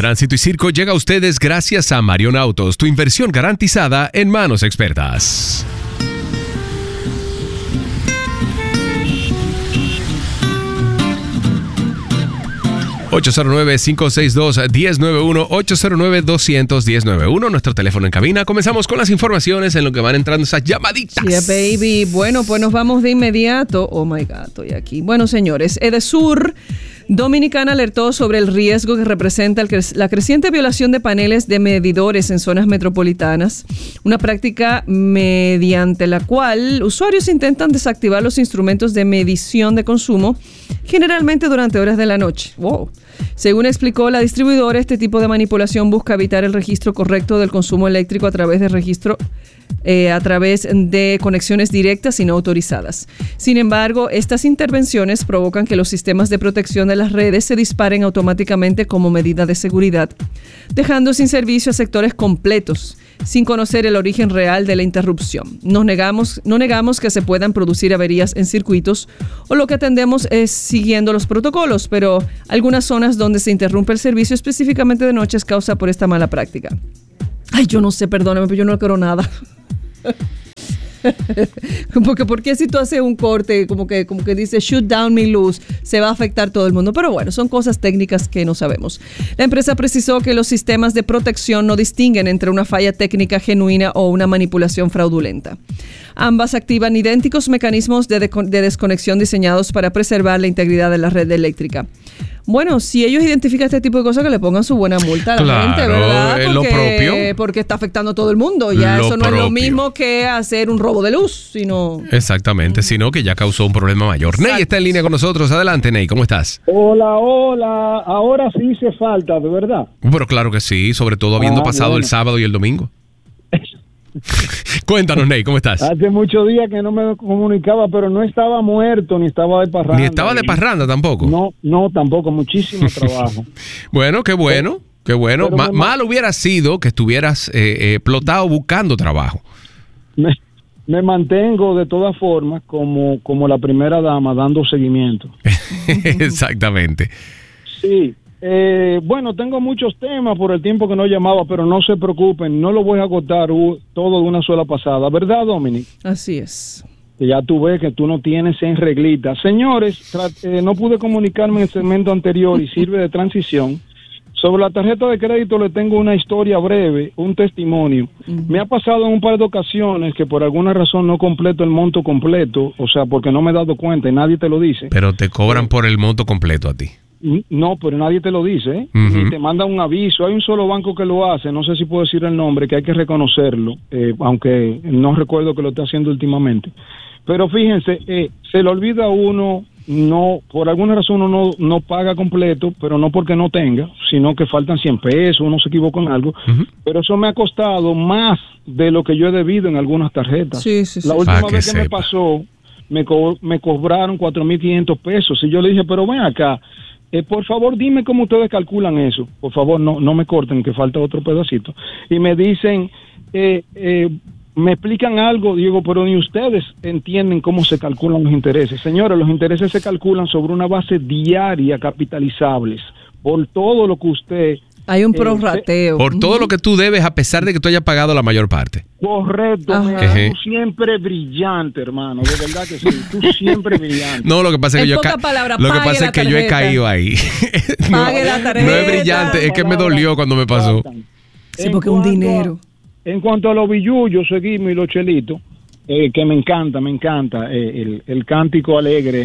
Tránsito y Circo llega a ustedes gracias a Marion Autos, tu inversión garantizada en manos expertas. (809-562-1091), 809-200-1091, nuestro teléfono en cabina. Comenzamos con las informaciones en lo que van entrando esas llamaditas. Yeah, baby. Bueno, pues nos vamos de inmediato. Oh my God, estoy aquí. Bueno, señores, Edesur Dominicana alertó sobre el riesgo que representa la creciente violación de paneles de medidores en zonas metropolitanas, una práctica mediante la cual usuarios intentan desactivar los instrumentos de medición de consumo, generalmente durante horas de la noche. Wow. Según explicó la distribuidora, este tipo de manipulación busca evitar el registro correcto del consumo eléctrico a través de conexiones directas y no autorizadas. Sin embargo, estas intervenciones provocan que los sistemas de protección de las redes se disparen automáticamente como medida de seguridad, dejando sin servicio a sectores completos, sin conocer el origen real de la interrupción. No negamos que se puedan producir averías en circuitos, o lo que atendemos es siguiendo los protocolos, pero algunas zonas donde se interrumpe el servicio, específicamente de noche, es causa por esta mala práctica. Ay, yo no sé, perdóname, pero yo no quiero nada. Porque ¿por qué si tú haces un corte como que dice shoot down mi luz, se va a afectar todo el mundo? Pero bueno, son cosas técnicas que no sabemos. La empresa precisó que los sistemas de protección no distinguen entre una falla técnica genuina o una manipulación fraudulenta. Ambas activan idénticos mecanismos de desconexión diseñados para preservar la integridad de la red eléctrica. Bueno, si ellos identifican este tipo de cosas, que le pongan su buena multa a la gente, ¿verdad? Lo propio. Porque está afectando a todo el mundo. Ya eso no es lo mismo que hacer un robo de luz, sino... Exactamente, sino que ya causó un problema mayor. Exacto. Ney está en línea con nosotros. Adelante, Ney, ¿cómo estás? Hola. Ahora sí hice falta, ¿de verdad? Pero claro que sí, sobre todo habiendo pasado el sábado y el domingo. Cuéntanos, Ney, ¿cómo estás? Hace muchos días que no me comunicaba, pero no estaba muerto, ni estaba de parranda. ¿Ni estaba de parranda tampoco? No, tampoco, muchísimo trabajo. Bueno, qué bueno. Mal hubiera sido que estuvieras plotado buscando trabajo. Me mantengo de todas formas como la primera dama, dando seguimiento. Exactamente. Sí. Bueno, tengo muchos temas por el tiempo que no llamaba, pero no se preocupen, no lo voy a agotar todo de una sola pasada, ¿verdad, Dominic? Así es. Ya tú ves que tú no tienes en reglita. Señores, no pude comunicarme en el segmento anterior y sirve de transición. Sobre la tarjeta de crédito le tengo una historia breve, un testimonio. Me ha pasado en un par de ocasiones que por alguna razón no completo el monto completo, o sea, porque no me he dado cuenta y nadie te lo dice. Pero te cobran por el monto completo a ti. No, pero nadie te lo dice, ¿eh? Y te manda un aviso. Hay un solo banco que lo hace, no sé si puedo decir el nombre, que hay que reconocerlo, aunque no recuerdo que lo esté haciendo últimamente. Pero fíjense, se le olvida a uno, no, por alguna razón uno no paga completo, pero no porque no tenga, sino que faltan 100 pesos, uno se equivocó en algo, pero eso me ha costado más de lo que yo he debido en algunas tarjetas. Sí. La última vez que me pasó, me cobraron 4,500 pesos, y yo le dije, pero ven acá, por favor dime cómo ustedes calculan eso, por favor no me corten que falta otro pedacito, y me dicen, me explican algo, Diego, pero ni ustedes entienden cómo se calculan los intereses. Señores, los intereses se calculan sobre una base diaria capitalizables, por todo lo que usted... Hay un prorrateo. Por todo lo que tú debes, a pesar de que tú hayas pagado la mayor parte. Correcto. Tú siempre brillante, hermano. De verdad que sí. Tú siempre brillante. No, lo que pasa es que yo he caído ahí. Pague la tarjeta. No es brillante, es que me dolió cuando me pasó. Sí, porque es un dinero. En cuanto a los billullos, seguimos y los chelitos, que me encanta el cántico alegre.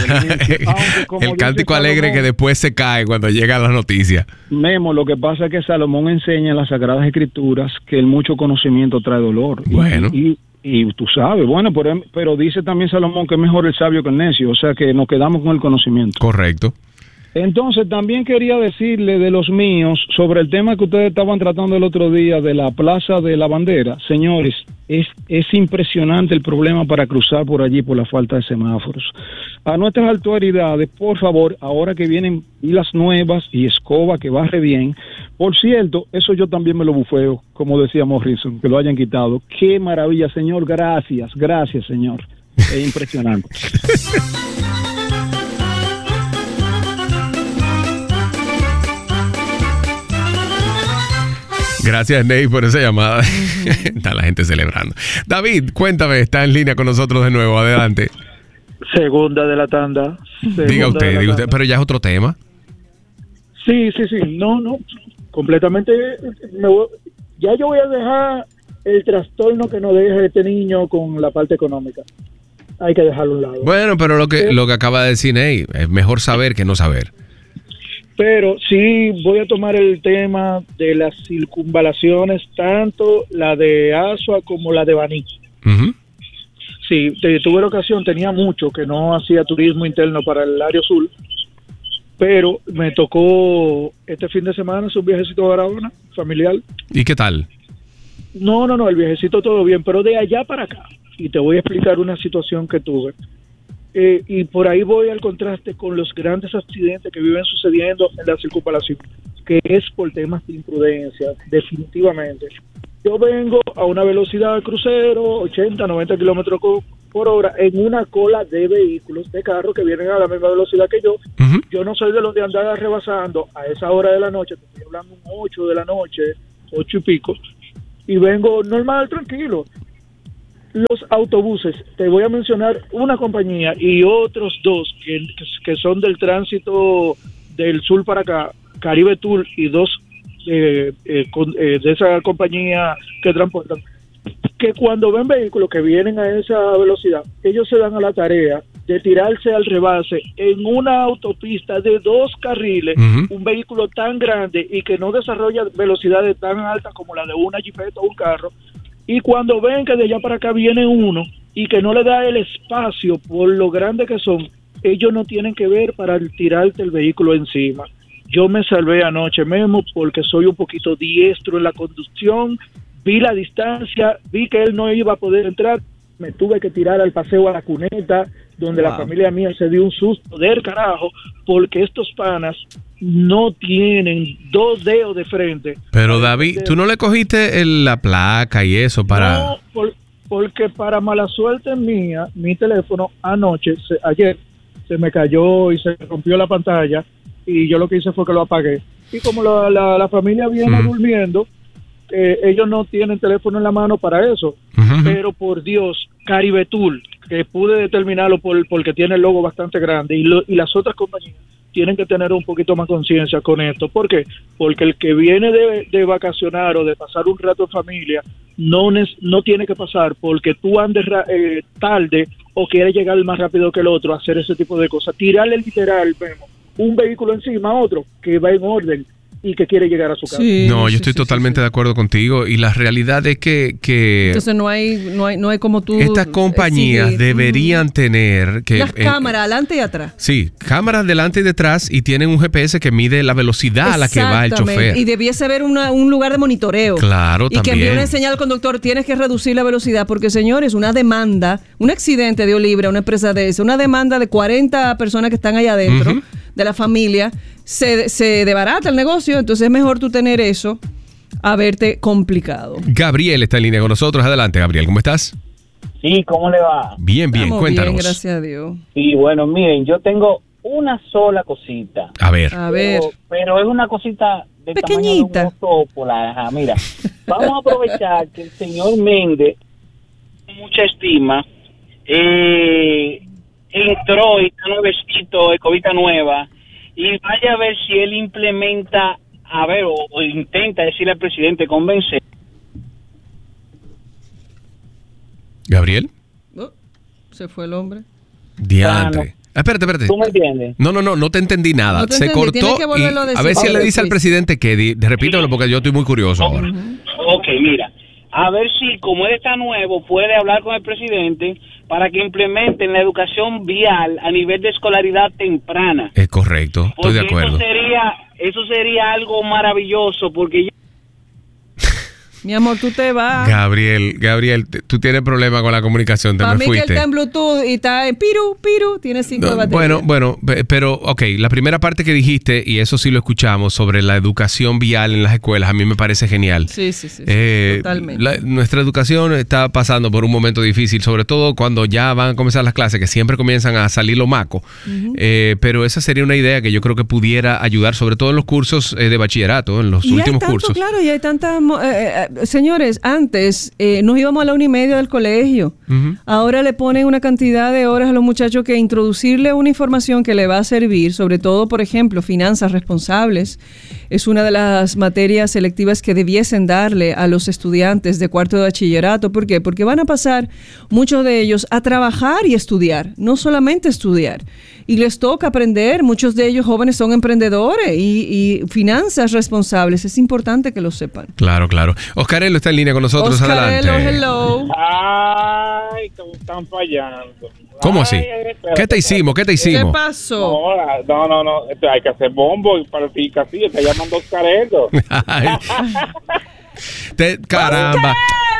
El cántico alegre Salomón, que después se cae cuando llega la noticia. Memo, lo que pasa es que Salomón enseña en las Sagradas Escrituras que el mucho conocimiento trae dolor. Bueno. Y tú sabes, bueno, pero dice también Salomón que es mejor el sabio que el necio, o sea que nos quedamos con el conocimiento. Correcto. Entonces, también quería decirle de los míos sobre el tema que ustedes estaban tratando el otro día de la Plaza de la Bandera. Señores, es impresionante el problema para cruzar por allí por la falta de semáforos. A nuestras autoridades, por favor, ahora que vienen pilas nuevas y escoba que barre bien, por cierto, eso yo también me lo bufeo, como decía Morrison, que lo hayan quitado. ¡Qué maravilla, señor! Gracias, señor. Es impresionante. Gracias, Ney, por esa llamada. Está la gente celebrando. David, cuéntame, está en línea con nosotros de nuevo. Adelante. Segunda de la tanda. Diga usted, pero ya es otro tema. Sí. No. Completamente. Ya yo voy a dejar el trastorno que nos deja este niño con la parte económica. Hay que dejarlo a un lado. Bueno, pero lo que acaba de decir Ney, es mejor saber que no saber. Pero sí voy a tomar el tema de las circunvalaciones, tanto la de Asua como la de Baní. Uh-huh. Sí, tuve la ocasión, tenía mucho que no hacía turismo interno para el área sur, pero me tocó este fin de semana hacer un viajecito a Barahona, familiar. ¿Y qué tal? No, el viajecito todo bien, pero de allá para acá, y te voy a explicar una situación que tuve. Y por ahí voy al contraste con los grandes accidentes que viven sucediendo en la circunvalación, que es por temas de imprudencia, definitivamente. Yo vengo a una velocidad de crucero, 80, 90 kilómetros por hora, en una cola de vehículos, de carros que vienen a la misma velocidad que yo. Uh-huh. Yo no soy de los de andar rebasando a esa hora de la noche, te estoy hablando un 8 de la noche, 8 y pico, y vengo normal, tranquilo. Los autobuses, te voy a mencionar una compañía y otros dos que son del tránsito del sur para acá, Caribe Tour, y dos de esa compañía que transportan, que cuando ven vehículos que vienen a esa velocidad, ellos se dan a la tarea de tirarse al rebase en una autopista de 2 carriles, uh-huh, un vehículo tan grande y que no desarrolla velocidades tan altas como la de una jipeta o un carro. Y cuando ven que de allá para acá viene uno y que no le da el espacio por lo grande que son, ellos no tienen que ver para tirarte el vehículo encima. Yo me salvé anoche, Memo, porque soy un poquito diestro en la conducción, vi la distancia, vi que él no iba a poder entrar, me tuve que tirar al paseo a la cuneta, donde la familia mía se dio un susto del carajo, porque estos panas no tienen 2 dedos de frente. Pero David, ¿tú no le cogiste la placa y eso para...? No, porque para mala suerte mía, mi teléfono ayer, se me cayó y se rompió la pantalla, y yo lo que hice fue que lo apagué. Y como la familia viene durmiendo, ellos no tienen teléfono en la mano para eso. Uh-huh. Pero por Dios, Caribe Tour, que pude determinarlo porque tiene el logo bastante grande, y las otras compañías tienen que tener un poquito más conciencia con esto. ¿Por qué? Porque el que viene de vacacionar o de pasar un rato en familia no tiene que pasar porque tú andes tarde o quieres llegar más rápido que el otro a hacer ese tipo de cosas. Tirarle literal, un vehículo encima a otro que va en orden y que quiere llegar a su casa. Sí, yo estoy totalmente de acuerdo contigo, y la realidad es que entonces no hay como tú. Estas compañías deberían tener que las cámaras adelante y atrás. Sí, cámaras delante y detrás, y tienen un GPS que mide la velocidad a la que va el chofer. Y debiese haber un lugar de monitoreo. Claro, y también. Que envíe una señal al conductor, tienes que reducir la velocidad, porque señores, una demanda, un accidente dio libre a una empresa de eso, una demanda de 40 personas que están allá adentro, uh-huh, de la familia, se debarata el negocio. Entonces es mejor tú tener eso a verte complicado. Gabriel está en línea con nosotros. Adelante, Gabriel, ¿cómo estás? Sí, ¿cómo le va? Bien, Estamos cuéntanos. Bien, gracias a Dios. Sí, bueno, miren, yo tengo una sola cosita. A ver. Pero es una cosita de pequeñita, tamaño de un oso polar. Ajá, mira, vamos a aprovechar que el señor Méndez, con mucha estima, entró y está nuevecito, escobita nueva, y vaya a ver si él implementa, o intenta decirle al presidente, convencer. ¿Gabriel? Se fue el hombre. Diantre. Espérate. ¿Tú me entiendes? No te entendí nada. Se cortó y a ver si él le dice al presidente que repítamelo, porque yo estoy muy curioso ahora. Ok, mira. A ver si, como él está nuevo, puede hablar con el presidente para que implementen la educación vial a nivel de escolaridad temprana. Es correcto, estoy de acuerdo. Eso sería algo maravilloso, porque Mi amor, tú te vas. Gabriel, tú tienes problema con la comunicación, te Para me mí fuiste. que él está en Bluetooth y está en piru, tiene 5 de batería. Bueno, pero ok, la primera parte que dijiste, y eso sí lo escuchamos, sobre la educación vial en las escuelas, a mí me parece genial. Sí, totalmente. Nuestra educación está pasando por un momento difícil, sobre todo cuando ya van a comenzar las clases, que siempre comienzan a salir los macos. Pero esa sería una idea que yo creo que pudiera ayudar, sobre todo en los cursos de bachillerato, en los últimos cursos. Claro, y hay tantas... señores, antes nos íbamos a la 1:30 del colegio. Ahora le ponen una cantidad de horas a los muchachos que introducirle una información que le va a servir, sobre todo, por ejemplo, finanzas responsables, es una de las materias selectivas que debiesen darle a los estudiantes de cuarto de bachillerato. ¿Por qué? Porque van a pasar muchos de ellos a trabajar y estudiar, no solamente estudiar. Y les toca aprender, muchos de ellos jóvenes son emprendedores y finanzas responsables. Es importante que lo sepan. Claro. Oscarello está en línea con nosotros. Oscarello, adelante. hello. Ay, ¿cómo están fallando? ¿Cómo así? Espérate. ¿Qué te hicimos? ¿Qué pasó? No. Hay que hacer bombo y para ti casi está llamando Oscarello. Caramba.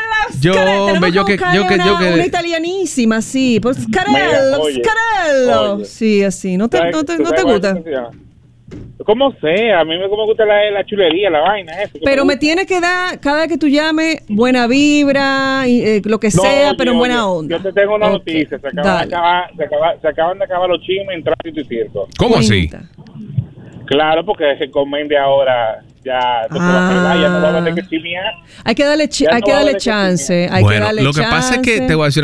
Una italianísima, sí. Pues Oscarello. Sí, así. ¿No te gusta? ¿Cómo sea? A mí me gusta la chulería, la vaina. Pero me tiene que dar, cada vez que tú llames, buena vibra, lo que sea, pero en buena onda. Yo te tengo una noticia. Se acaban de acabar los chismes en tránsito y circo. ¿Cómo así? Claro, porque se comen de ahora. Ya no va a tener que chismear. Hay que darle chance. Lo que pasa es que te voy a decir